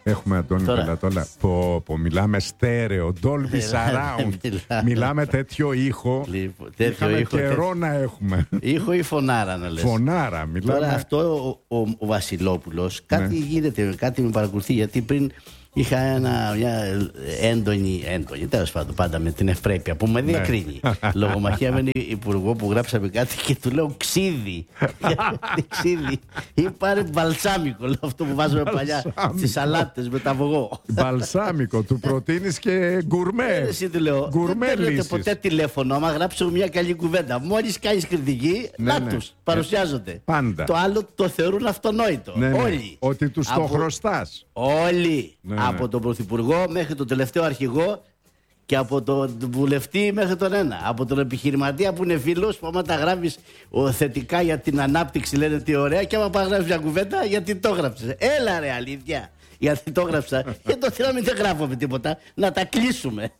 Έχουμε Αντώνη Πελατόλα. Μιλάμε στέρεο, Dolby Surround. Μιλάμε τέτοιο ήχο. Είχαμε καιρό να έχουμε. Ήχο ή φωνάρα να λες. Φωνάρα, μιλάμε. Τώρα αυτό ο Βασιλόπουλος κάτι γίνεται, κάτι με παρακολουθεί, γιατί πριν είχα μια έντονη, τέλος πάντων, πάντα με την ευπρέπεια που με διακρίνει. Λογομαχία με έναν υπουργό που γράψαμε κάτι και του λέω ξύδι. Ξύδι. Ή πάρε μπαλσάμικο, αυτό που βάζουμε παλιά στις σαλάτες με τα αυγό. Μπαλσάμικο, του προτείνεις και γκουρμέ. Εσύ του λέω, δεν παίρνετε ποτέ τηλέφωνο, άμα γράψω μια καλή κουβέντα. Μόλις κάνεις κριτική, να τους παρουσιάζονται. Πάντα. Το άλλο το θεωρούν αυτονόητο. Όλοι. Ότι τους το χρωστάς. Όλοι. Από τον Πρωθυπουργό μέχρι τον τελευταίο αρχηγό και από τον βουλευτή μέχρι τον ένα. Από τον επιχειρηματία που είναι φίλος, που άμα τα γράφεις θετικά για την ανάπτυξη λένε τι ωραία, και άμα γράφεις μια κουβέντα γιατί το έγραψες. Έλα ρε αλήθεια, γιατί το έγραψα. Και το θέλαμε, δεν γράφουμε τίποτα, να τα κλείσουμε.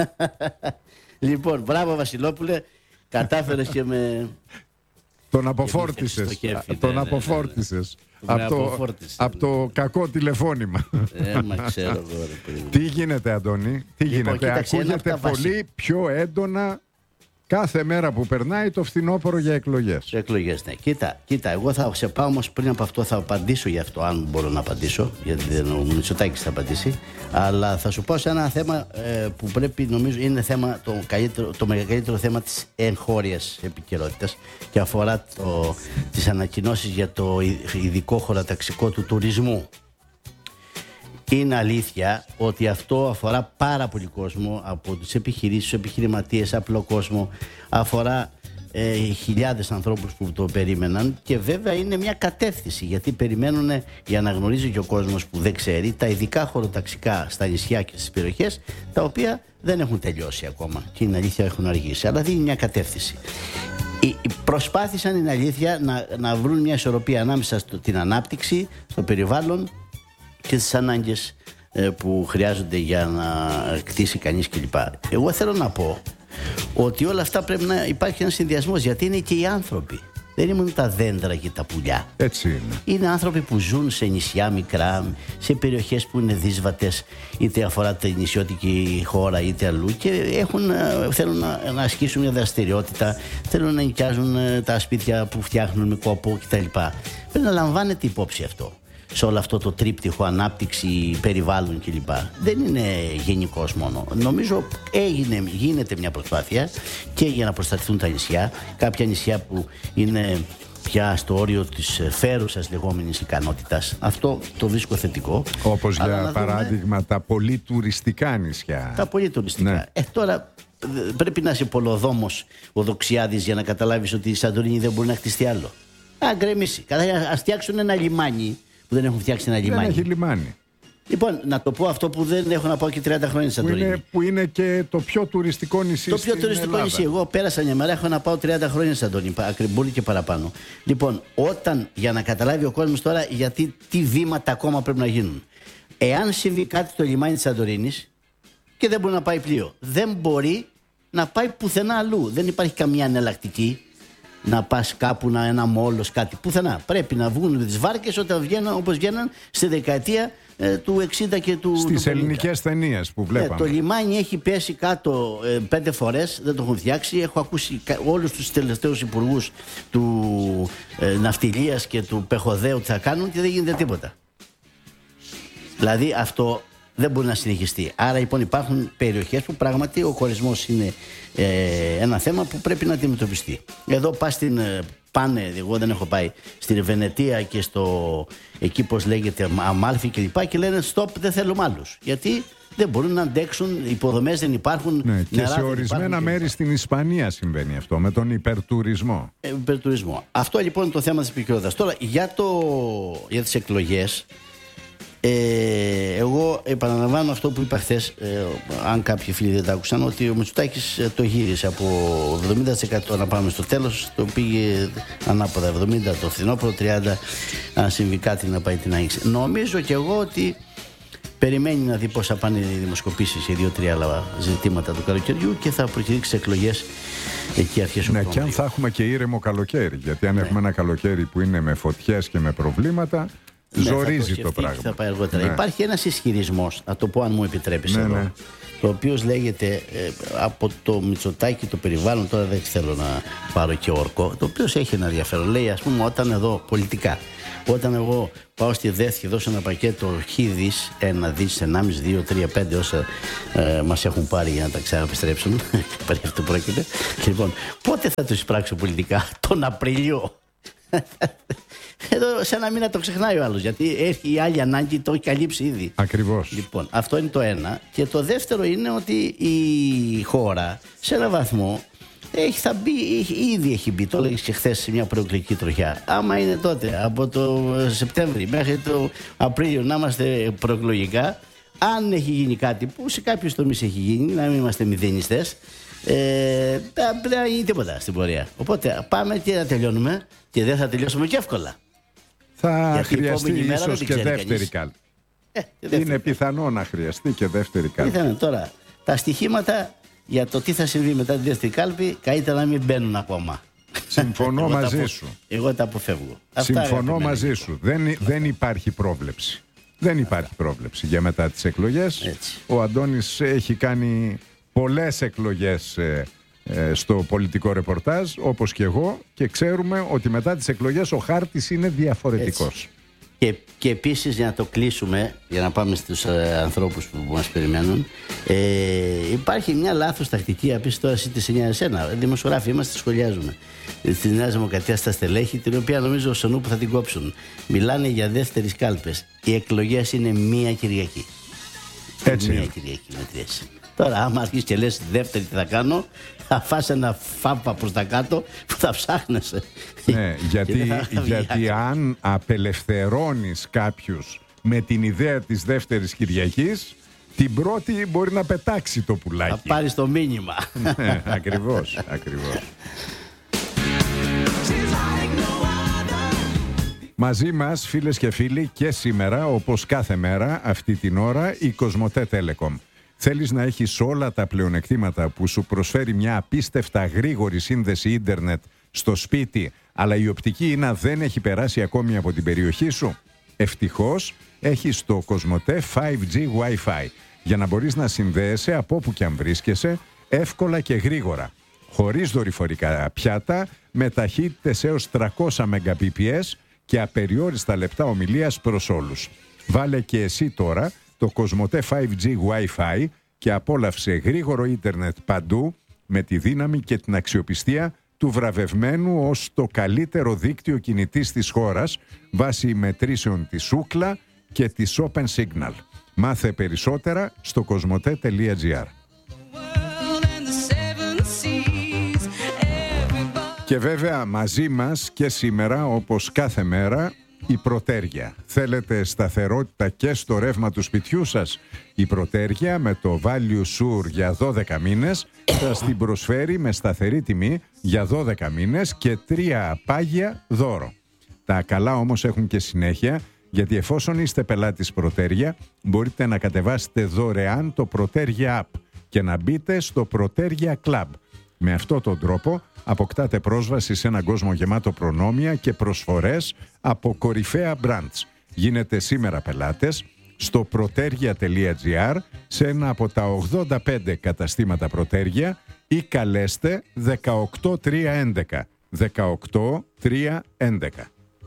Λοιπόν, μπράβο Βασιλόπουλε, κατάφερες και με... Τον αποφόρτισες. Τον αποφόρτισες. Από το κακό τηλεφώνημα. Μα ξέρω. Τι γίνεται, Αντώνη, τι γίνεται? Ακούγεται πολύ πιο έντονα κάθε μέρα που περνάει το φθινόπωρο για εκλογές. Εκλογές, ναι. Κοίτα, εγώ θα σε πάω όμως πριν από αυτό, θα απαντήσω γι' αυτό, αν μπορώ να απαντήσω, γιατί ο Μητσοτάκης θα απαντήσει. Αλλά θα σου πω σε ένα θέμα που πρέπει, νομίζω, είναι θέμα, το μεγαλύτερο θέμα της εγχώριας επικαιρότητας και αφορά τις ανακοινώσεις για το ειδικό χωροταξικό του τουρισμού. Είναι αλήθεια ότι αυτό αφορά πάρα πολύ κόσμο, από τις επιχειρήσεις, τους επιχειρηματίες, απλό κόσμο, αφορά χιλιάδες ανθρώπους που το περίμεναν, και βέβαια είναι μια κατεύθυνση, γιατί περιμένουν, για να γνωρίζει και ο κόσμος που δεν ξέρει, τα ειδικά χωροταξικά στα νησιά και στις περιοχές, τα οποία δεν έχουν τελειώσει ακόμα και είναι αλήθεια έχουν αργήσει, αλλά δίνει μια κατεύθυνση. Προσπάθησαν, είναι αλήθεια, να βρουν μια ισορροπία ανάμεσα στην ανάπτυξη, στο περιβάλλον και τις ανάγκες που χρειάζονται για να κτίσει κανείς κλπ. Εγώ θέλω να πω ότι όλα αυτά πρέπει να υπάρχει ένας συνδυασμός, γιατί είναι και οι άνθρωποι. Δεν είναι μόνο τα δέντρα και τα πουλιά. Έτσι είναι. Είναι άνθρωποι που ζουν σε νησιά μικρά, σε περιοχές που είναι δύσβατες, είτε αφορά τη νησιώτικη χώρα είτε αλλού, και θέλουν να ασκήσουν μια δραστηριότητα, θέλουν να νοικιάζουν τα σπίτια που φτιάχνουν με κόπο κτλ. Πρέπει να λαμβάνεται υπόψη αυτό σε όλο αυτό το τρίπτυχο ανάπτυξη, περιβάλλον κλπ. Δεν είναι γενικός μόνο. Νομίζω γίνεται μια προσπάθεια και για να προστατευτούν τα νησιά. Κάποια νησιά που είναι πια στο όριο της φέρουσας λεγόμενης ικανότητας. Αυτό το βρίσκω θετικό. Όπως για παράδειγμα τα πολύ τουριστικά νησιά. Τα πολύ τουριστικά. Ναι. Τώρα πρέπει να είσαι πολλοδόμος ο Δοξιάδης για να καταλάβεις ότι η Σαντορίνη δεν μπορεί να χτιστεί άλλο. Γκρεμίσει. Ας φτιάξουν ένα λιμάνι που δεν έχουν φτιάξει ένα λιμάνι. Δεν έχει λιμάνι. Λοιπόν, να το πω αυτό που δεν έχω να πάω και 30 χρόνια στην Σαντορίνη. Που είναι και το πιο τουριστικό νησί. Το πιο τουριστικό νησί. Εγώ πέρασα μια μέρα, έχω να πάω 30 χρόνια στην Σαντορίνη. Ακριβώς και παραπάνω. Λοιπόν, για να καταλάβει ο κόσμος τώρα, γιατί τι βήματα ακόμα πρέπει να γίνουν. Εάν συμβεί κάτι στο λιμάνι της Σαντορίνης και δεν μπορεί να πάει πλοίο, δεν μπορεί να πάει πουθενά αλλού. Δεν υπάρχει καμία εναλλακτική. Να πας κάπου, ένα μόλος, κάτι πουθενά. Πρέπει να βγουν με τις βάρκες όπως βγαίναν στη δεκαετία του 60 και του 50. Στις ελληνικές ταινίες που βλέπαμε. Το λιμάνι έχει πέσει κάτω 5 φορές, δεν το έχουν φτιάξει. Έχω ακούσει όλους τους τελευταίους υπουργούς του ναυτιλίας και του πεχοδαίου τι θα κάνουν και δεν γίνεται τίποτα. Δηλαδή αυτό δεν μπορεί να συνεχιστεί. Άρα λοιπόν υπάρχουν περιοχές που πράγματι ο χωρισμός είναι ένα θέμα που πρέπει να αντιμετωπιστεί. Εδώ πάνε, εγώ δεν έχω πάει, στη Βενετία και εκεί πως λέγεται Αμάλφη κλπ. Και λένε stop, δεν θέλουμε άλλους. Γιατί δεν μπορούν να αντέξουν, υποδομές δεν υπάρχουν. Ναι, και σε ορισμένα μέρη στην Ισπανία συμβαίνει αυτό, με τον υπερτουρισμό. Υπερτουρισμό. Αυτό λοιπόν είναι το θέμα της επικαιρότητας. Τώρα για τις εκλογές. Εγώ επαναλαμβάνω αυτό που είπα χθες, αν κάποιοι φίλοι δεν τα άκουσαν, ότι ο Μητσοτάκης το γύρισε από 70% να πάμε στο τέλος, το πήγε ανάποδα 70% το φθινόπωρο, 30% αν συμβεί κάτι να πάει την άνοιξη. Νομίζω και εγώ ότι περιμένει να δει πώς θα πάνε οι δημοσκοπήσεις σε 2-3 άλλα ζητήματα του καλοκαιριού και θα προκηρύξει εκλογές εκεί αρχές Οκτώβρη. Ναι, και αν θα έχουμε και ήρεμο καλοκαίρι, γιατί αν έχουμε ένα καλοκαίρι που είναι με φωτιές και με προβλήματα, ζορίζει το πράγμα. Θα πάει αργότερα. Υπάρχει ένας ισχυρισμός, να το πω αν μου επιτρέπεις εδώ, το οποίο λέγεται από το Μητσοτάκη, το περιβάλλον, τώρα δεν θέλω να πάρω και όρκο, το οποίο έχει ένα ενδιαφέρον. Λέει, ας πούμε, όταν εδώ πολιτικά, όταν εγώ πάω στη ΔΕΘ και δώσω ένα πακέτο 1.000 δις, 1 δις, 1,5, 2, 3, 5 όσα μας έχουν πάρει για να τα ξαναεπιστρέψουν, περί αυτού πρόκειται. Λοιπόν, πότε θα το εισπράξω πολιτικά? Τον Απρίλιο. Εδώ σε ένα μήνα το ξεχνάει ο άλλος, γιατί έχει η άλλη ανάγκη, το έχει καλύψει ήδη. Ακριβώς. Λοιπόν, αυτό είναι το ένα. Και το δεύτερο είναι ότι η χώρα σε έναν βαθμό ήδη έχει μπει, το έλεγες και χθες, σε μια προεκλογική τροχιά. Άμα είναι τότε από το Σεπτέμβρη μέχρι το Απρίλιο να είμαστε προεκλογικά, αν έχει γίνει κάτι που σε κάποιους τομείς έχει γίνει, να μην είμαστε μηδενιστές, δεν θα γίνει τίποτα στην πορεία. Οπότε πάμε και να τελειώνουμε, και δεν θα τελειώσουμε και εύκολα. Θα χρειαστεί ίσως και δεύτερη κάλπη. Είναι πιθανό να χρειαστεί και δεύτερη κάλπη. Τώρα, τα στοιχήματα για το τι θα συμβεί μετά τη δεύτερη κάλπη, καλύτερα να μην μπαίνουν ακόμα. Συμφωνώ μαζί σου. Εγώ τα αποφεύγω. Συμφωνώ μαζί σου. Δεν υπάρχει πρόβλεψη. Δεν υπάρχει πρόβλεψη για μετά τις εκλογές. Έτσι. Ο Αντώνης έχει κάνει πολλές εκλογές στο πολιτικό ρεπορτάζ, όπως και εγώ, και ξέρουμε ότι μετά τις εκλογές ο χάρτης είναι διαφορετικός. Και επίσης, για να το κλείσουμε, για να πάμε στους ανθρώπους που μας περιμένουν, υπάρχει μια λάθος τακτική, επίσης τώρα εσύ τη εσένα. Δημοσιογράφοι είμαστε, σχολιάζουμε. Στη Νέα Δημοκρατία στα στελέχη, την οποία νομίζω ο που θα την κόψουν. Μιλάνε για δεύτερες κάλπες. Οι εκλογές είναι μία Κυριακή. Έτσι. Μία Κυριακή μετριές. Τώρα, άμα αρχίσεις και λες δεύτερη τι θα κάνω, θα φας ένα φάπα προς τα κάτω που θα ψάχνεσαι. Ναι, γιατί αν απελευθερώνεις κάποιους με την ιδέα της δεύτερης Κυριακής, την πρώτη μπορεί να πετάξει το πουλάκι. Θα πάρεις το μήνυμα. Ναι, ακριβώς. Μαζί μας, φίλες και φίλοι, και σήμερα, όπως κάθε μέρα, αυτή την ώρα, η Κοσμοτέ Telecom. Θέλεις να έχεις όλα τα πλεονεκτήματα που σου προσφέρει μια απίστευτα γρήγορη σύνδεση ίντερνετ στο σπίτι, αλλά η οπτική ίνα δεν έχει περάσει ακόμη από την περιοχή σου? Ευτυχώς έχεις το Κοσμοτέ 5G Wi-Fi για να μπορείς να συνδέεσαι από όπου και αν βρίσκεσαι εύκολα και γρήγορα, χωρίς δορυφορικά πιάτα, με ταχύτητες έως 300 Mbps και απεριόριστα λεπτά ομιλίας προς όλους. Βάλε και εσύ τώρα το Κοσμοτέ 5G Wi-Fi και απόλαυσε γρήγορο ίντερνετ παντού, με τη δύναμη και την αξιοπιστία του βραβευμένου ως το καλύτερο δίκτυο κινητής της χώρας, βάσει μετρήσεων της Ookla και της Open Signal. Μάθε περισσότερα στο κοσμοτέ.gr. Και βέβαια μαζί μας και σήμερα, όπως κάθε μέρα, η Προτέρια. Θέλετε σταθερότητα και στο ρεύμα του σπιτιού σας? Η Προτέρια με το Value Sure για 12 μήνες θα την προσφέρει με σταθερή τιμή για 12 μήνες και 3 πάγια δώρο. Τα καλά όμως έχουν και συνέχεια, γιατί εφόσον είστε πελάτης Προτέρια, μπορείτε να κατεβάσετε δωρεάν το Προτέρια App και να μπείτε στο Προτέρια Club. Με αυτόν τον τρόπο αποκτάτε πρόσβαση σε έναν κόσμο γεμάτο προνόμια και προσφορές από κορυφαία brands. Γίνετε σήμερα πελάτες στο protergia.gr, σε ένα από τα 85 καταστήματα Προτέρια, ή καλέστε 18311. 18311.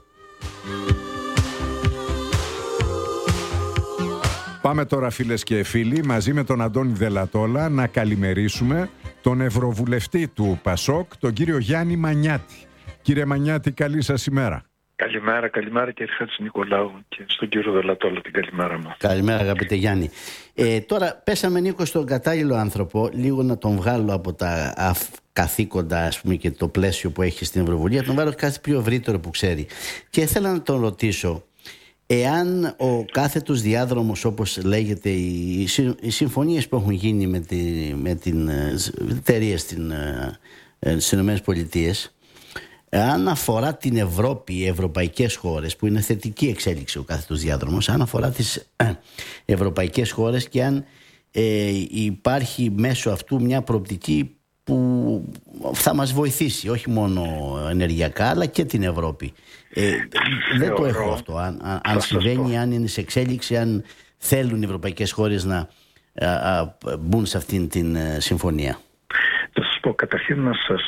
Πάμε τώρα, φίλες και φίλοι, μαζί με τον Αντώνη Δελατόλα να καλημερίσουμε τον Ευρωβουλευτή του ΠΑΣΟΚ, τον κύριο Γιάννη Μανιάτη. Κύριε Μανιάτη, καλή σας ημέρα. Καλημέρα κύριε Χατζηνικολάου, και στον κύριο Δελατόλα την καλημέρα μου. Καλημέρα αγαπητέ Γιάννη. Τώρα πέσαμε, Νίκο, στον κατάλληλο άνθρωπο, λίγο να τον βγάλω από τα καθήκοντα, ας πούμε, και το πλαίσιο που έχει στην Ευρωβουλή, τον βάλω κάτι πιο ευρύτερο που ξέρει. Και ήθελα να τον ρωτήσω, εάν ο κάθετος διάδρομος, όπως λέγεται, οι συμφωνίες που έχουν γίνει με την εταιρεία στις ΗΠΑ, αν αφορά την Ευρώπη, οι ευρωπαϊκές χώρες, που είναι θετική εξέλιξη ο κάθετος διάδρομος, αν αφορά τις ευρωπαϊκές χώρες και αν υπάρχει μέσω αυτού μια προοπτική που θα μας βοηθήσει όχι μόνο ενεργειακά αλλά και την Ευρώπη. Δεν το έχω αυτό. Αν συμβαίνει, αν είναι σε εξέλιξη, αν θέλουν οι ευρωπαϊκές χώρες να μπουν σε αυτήν την συμφωνία. Θα σας πω καταρχήν να σας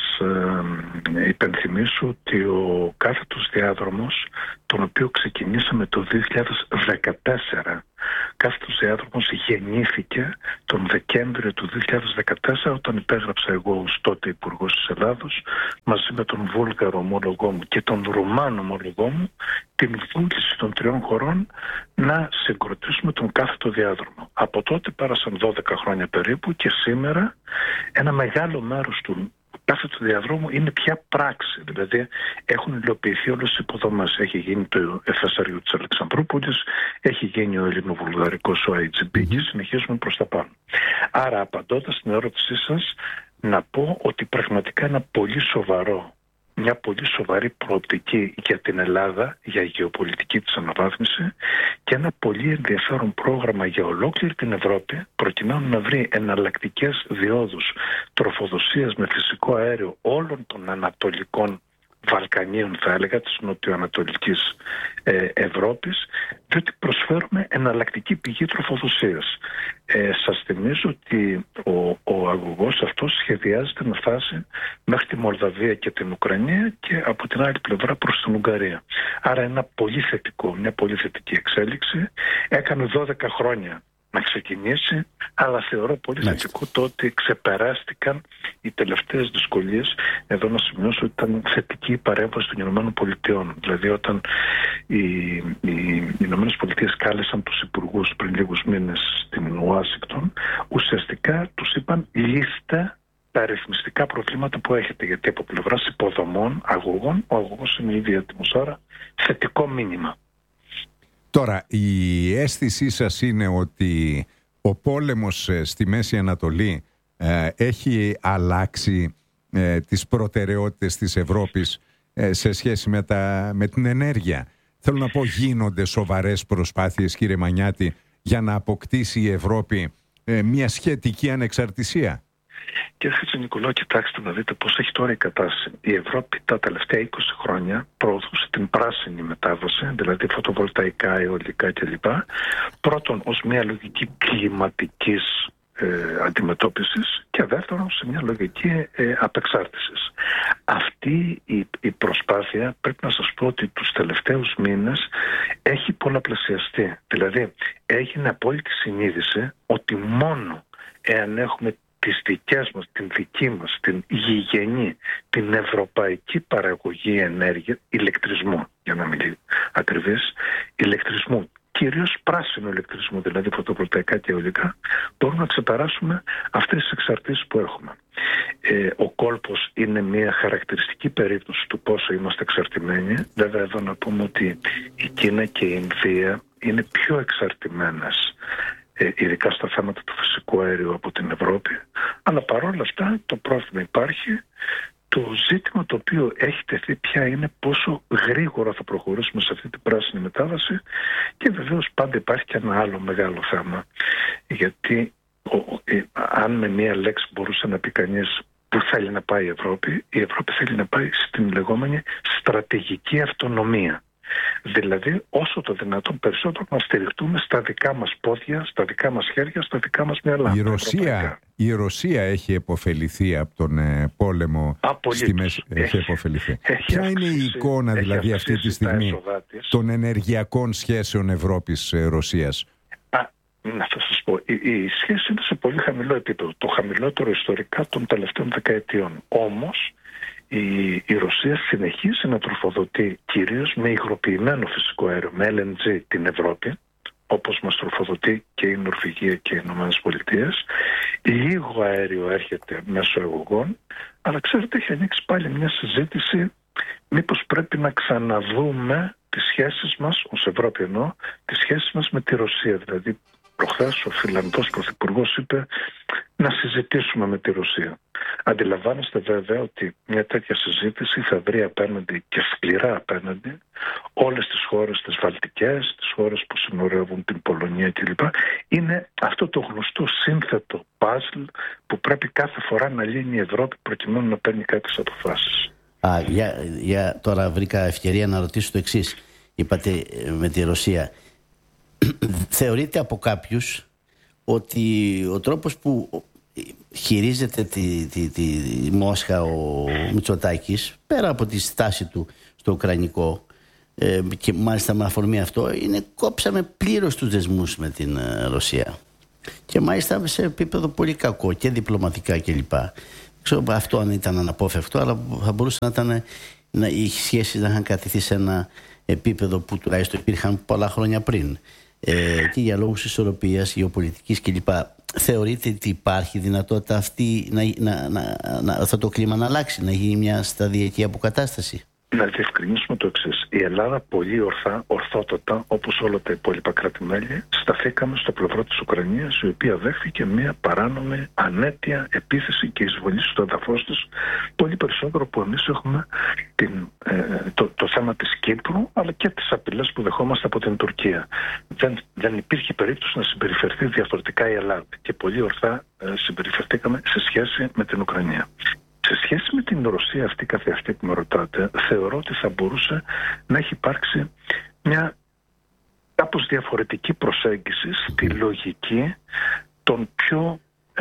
υπενθυμίσω ότι ο κάθετος διάδρομος, τον οποίο ξεκινήσαμε το 2014, κάθετος διάδρομος γεννήθηκε τον Δεκέμβριο του 2014 όταν υπέγραψα εγώ ως τότε Υπουργός της Ελλάδος μαζί με τον Βούλγαρο ομόλογό μου και τον Ρουμάνο ομόλογό μου την βούληση των τριών χωρών να συγκροτήσουμε τον κάθετο διάδρομο. Από τότε πέρασαν 12 χρόνια περίπου και σήμερα ένα μεγάλο μέρος του κάθετου διαδρόμου είναι πια πράξη. Δηλαδή έχουν υλοποιηθεί όλες τις υποδομές. Έχει γίνει το FSRU της Αλεξανδρούπολης, έχει γίνει ο ελληνοβουλγαρικός ο IGB και συνεχίζουμε προς τα πάνω. Άρα απαντώντας στην ερώτησή σας, να πω ότι πραγματικά μια πολύ σοβαρή προοπτική για την Ελλάδα, για γεωπολιτική της αναβάθμιση και ένα πολύ ενδιαφέρον πρόγραμμα για ολόκληρη την Ευρώπη προκειμένου να βρει εναλλακτικές διόδους τροφοδοσίας με φυσικό αέριο όλων των ανατολικών Βαλκανίων, θα έλεγα, της νοτιοανατολικής Ευρώπης, διότι προσφέρουμε εναλλακτική πηγή τροφοδοσίας. Σας θυμίζω ότι ο αγωγός αυτός σχεδιάζεται να φτάσει μέχρι τη Μολδαβία και την Ουκρανία και από την άλλη πλευρά προς την Ουγγαρία. Άρα μια πολύ θετική εξέλιξη. Έκανε 12 χρόνια να ξεκινήσει, αλλά θεωρώ πολύ θετικό το ότι ξεπεράστηκαν οι τελευταίες δυσκολίες. Εδώ να σημειώσω ότι ήταν θετική η παρέμβαση των Ηνωμένων Πολιτειών. Δηλαδή όταν οι Ηνωμένες Πολιτείες κάλεσαν τους υπουργούς πριν λίγους μήνες στην Ουάσιγκτον, ουσιαστικά τους είπαν λύστε τα αριθμιστικά προβλήματα που έχετε, γιατί από πλευράς υποδομών, αγωγών, ο αγωγός είναι ήδη έτοιμος, άρα θετικό μήνυμα. Τώρα, η αίσθησή σας είναι ότι ο πόλεμος στη Μέση Ανατολή έχει αλλάξει τις προτεραιότητες της Ευρώπης σε σχέση με την ενέργεια. Θέλω να πω, γίνονται σοβαρές προσπάθειες, κύριε Μανιάτη, για να αποκτήσει η Ευρώπη μια σχετική ανεξαρτησία? Κύριε Χατζηνικολάου, κοιτάξτε να δείτε πώς έχει τώρα η κατάσταση. Η Ευρώπη τα τελευταία 20 χρόνια προωθούσε την πράσινη μετάβαση, δηλαδή φωτοβολταϊκά, αιωλικά κλπ. Πρώτον, ως μια λογική κλιματικής αντιμετώπισης και δεύτερον, σε μια λογική απεξάρτησης. Αυτή η προσπάθεια, πρέπει να σας πω ότι τους τελευταίους μήνες έχει πολλαπλασιαστεί. Δηλαδή, έγινε απόλυτη συνείδηση ότι μόνο εάν έχουμε τις δικές μας, την δική μας, την γηγενή, την ευρωπαϊκή παραγωγή ενέργεια, ηλεκτρισμού, για να μην ακριβείς, ηλεκτρισμού, κυρίως πράσινο ηλεκτρισμό, δηλαδή φωτοβολταϊκά και αιωλικά, μπορούμε να ξεπεράσουμε αυτές τις εξαρτήσεις που έχουμε. Ο κόλπος είναι μια χαρακτηριστική περίπτωση του πόσο είμαστε εξαρτημένοι. Βέβαια εδώ να πούμε ότι η Κίνα και η Ινδία είναι πιο εξαρτημένες, ειδικά στα θέματα του φυσικού αέριου από την Ευρώπη. Αλλά παρόλα αυτά το πρόβλημα υπάρχει. Το ζήτημα το οποίο έχει τεθεί πια είναι πόσο γρήγορα θα προχωρήσουμε σε αυτή την πράσινη μετάβαση και βεβαίως πάντα υπάρχει και ένα άλλο μεγάλο θέμα. Γιατί αν με μία λέξη μπορούσε να πει κανείς που θέλει να πάει η Ευρώπη θέλει να πάει στην λεγόμενη στρατηγική αυτονομία. Δηλαδή όσο το δυνατόν περισσότερο να στηριχτούμε στα δικά μας πόδια, στα δικά μας χέρια, στα δικά μας μυαλά. Η Ρωσία έχει επωφεληθεί από τον πόλεμο στη Μέση. Έχει επωφεληθεί. Ποια είναι η εικόνα δηλαδή αυτή τη στιγμή των ενεργειακών σχέσεων Ευρώπης-Ρωσίας? Να θα σας πω, η σχέση είναι σε πολύ χαμηλό επίπεδο, το χαμηλότερο ιστορικά των τελευταίων δεκαετιών. Όμως η Ρωσία συνεχίζει να τροφοδοτεί κυρίως με υγροποιημένο φυσικό αέριο, με LNG την Ευρώπη, όπως μας τροφοδοτεί και η Νορβηγία και οι Ηνωμένες Πολιτείες. Λίγο αέριο έρχεται μέσω αγωγών, αλλά ξέρετε έχει ανοίξει πάλι μια συζήτηση μήπως πρέπει να ξαναδούμε τις σχέσεις μας, ως Ευρώπη εννοώ, τις σχέσεις μας με τη Ρωσία. Δηλαδή προχθές ο Φιλανδός Πρωθυπουργός είπε να συζητήσουμε με τη Ρωσία. Αντιλαμβάνεστε βέβαια ότι μια τέτοια συζήτηση θα βρει απέναντι και σκληρά απέναντι όλες τις χώρες, τις Βαλτικές, τις χώρες που συνορεύουν την Πολωνία κλπ. Είναι αυτό το γνωστό σύνθετο παζλ που πρέπει κάθε φορά να λύνει η Ευρώπη προκειμένου να παίρνει κάποιες αποφάσεις. Τώρα βρήκα ευκαιρία να ρωτήσω το εξής. Είπατε με τη Ρωσία. Θεωρείται από κάποιους ότι ο τρόπος που χειρίζεται τη Μόσχα ο Μητσοτάκης, πέρα από τη στάση του στο ουκρανικό, και μάλιστα με αφορμή αυτό, είναι κόψαμε πλήρως τους δεσμούς με την Ρωσία. Και μάλιστα σε επίπεδο πολύ κακό και διπλωματικά κλπ. Ξέρω αυτό αν ήταν αναπόφευκτο, αλλά θα μπορούσε να ήταν οι σχέσεις να είχαν κρατηθεί σε ένα επίπεδο που τουλάχιστον υπήρχαν πολλά χρόνια πριν. Και για λόγους ισορροπίας, γεωπολιτικής κλπ. Θεωρείτε ότι υπάρχει δυνατότητα αυτή αυτό το κλίμα να αλλάξει, να γίνει μια σταδιακή αποκατάσταση? Να διευκρινίσουμε το εξής. Η Ελλάδα πολύ ορθότατα, όπως όλα τα υπόλοιπα κράτη-μέλη, σταθήκαμε στο πλευρό της Ουκρανίας, η οποία δέχθηκε μια παράνομη, ανέτεια επίθεση και εισβολή στο έδαφος της, πολύ περισσότερο που εμείς έχουμε το θέμα της Κύπρου, αλλά και τις απειλές που δεχόμαστε από την Τουρκία. Δεν υπήρχε περίπτωση να συμπεριφερθεί διαφορετικά η Ελλάδα και πολύ ορθά συμπεριφερθήκαμε σε σχέση με την Ουκρανία. Σε σχέση με την Ρωσία αυτή καθεαυτή που με ρωτάτε, θεωρώ ότι θα μπορούσε να έχει υπάρξει μια κάπως διαφορετική προσέγγιση στη λογική των πιο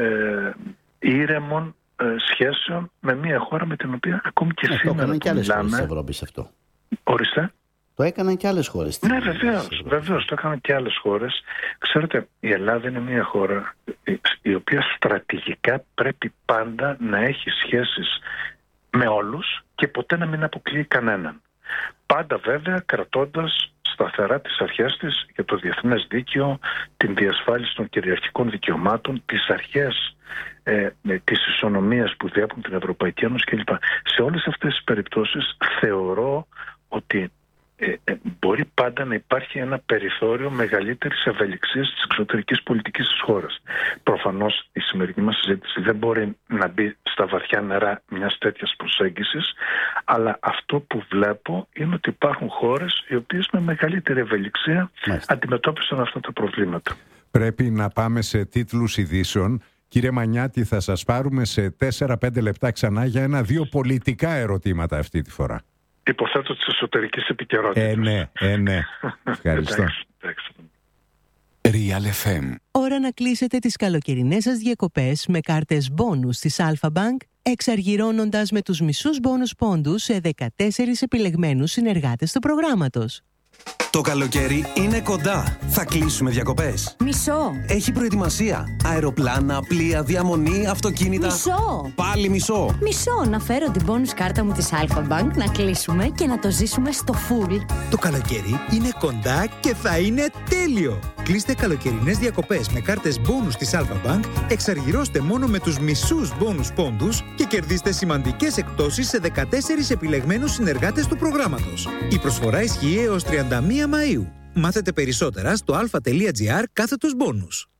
ήρεμων σχέσεων με μια χώρα με την οποία ακόμη και σήμερα το έκαναν και άλλες χώρες της Ευρώπης αυτό. Ορίστε. Το έκαναν και άλλες χώρες. Ναι, βεβαίως, το έκαναν και άλλες χώρες. Ξέρετε, η Ελλάδα είναι μια χώρα η οποία στρατηγικά πρέπει πάντα να έχει σχέσεις με όλους και ποτέ να μην αποκλείει κανέναν. Πάντα βέβαια κρατώντας σταθερά τις αρχές της για το διεθνές δίκαιο, την διασφάλιση των κυριαρχικών δικαιωμάτων, τις αρχές της ισονομίας που διέπουν την Ευρωπαϊκή Ένωση κλπ. Σε όλες αυτές τις περιπτώσεις θεωρώ ότι μπορεί πάντα να υπάρχει ένα περιθώριο μεγαλύτερης ευελιξίας της εξωτερικής πολιτικής της χώρας. Προφανώς η σημερινή μας συζήτηση δεν μπορεί να μπει στα βαθιά νερά μιας τέτοιας προσέγγισης, αλλά αυτό που βλέπω είναι ότι υπάρχουν χώρες οι οποίες με μεγαλύτερη ευελιξία αντιμετώπισαν αυτά τα προβλήματα. Πρέπει να πάμε σε τίτλους ειδήσεων. Κύριε Μανιάτη, θα σας πάρουμε σε 4-5 λεπτά ξανά για 1-2 πολιτικά ερωτήματα αυτή τη φορά. Υποθέτω της εσωτερικής επικαιρότητας. Ναι. Ευχαριστώ. Real FM. Ώρα να κλείσετε τις καλοκαιρινές σας διακοπές με κάρτες μπόνους της Alpha Bank, εξαργυρώνοντας με τους μισούς μπόνους πόντους σε 14 επιλεγμένους συνεργάτες του προγράμματος. Το καλοκαίρι είναι κοντά. Θα κλείσουμε διακοπές. Μισό. Έχει προετοιμασία. Αεροπλάνα, πλοία, διαμονή, αυτοκίνητα. Μισό. Πάλι μισό. Μισό. Να φέρω την bonus κάρτα μου της Alpha Bank, να κλείσουμε και να το ζήσουμε στο full. Το καλοκαίρι είναι κοντά και θα είναι τέλειο. Κλείστε καλοκαιρινές διακοπές με κάρτες bonus της Alpha Bank, εξαργυρώστε μόνο με τους μισούς bonus πόντους και κερδίστε σημαντικές εκπτώσεις σε 14 επιλεγμένους συνεργάτες του προγράμματος. Η προσφορά ισχύει έως 31 Μαΐου. Μάθετε περισσότερα στο alpha.gr/bonus.